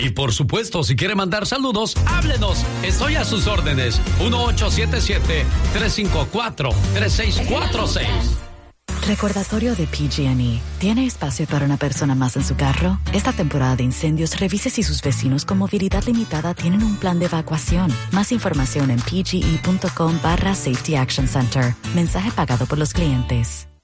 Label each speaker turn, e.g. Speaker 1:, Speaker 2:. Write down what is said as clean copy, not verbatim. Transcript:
Speaker 1: Y por supuesto, si quiere mandar saludos, háblenos. Estoy a sus órdenes. 1877-354-3646.
Speaker 2: Recordatorio de PG&E. ¿Tiene espacio para una persona más en su carro? Esta temporada de incendios, revise si sus vecinos con movilidad limitada tienen un plan de evacuación. Más información en pge.com/Safety Action Center. Mensaje pagado por los clientes.